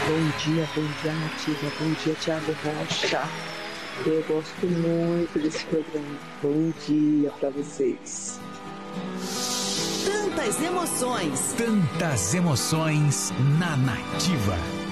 Bom dia, Nativa. Bom dia, Thiago Rocha. Eu gosto muito desse programa. Bom dia para vocês. Tantas emoções. Tantas emoções na Nativa.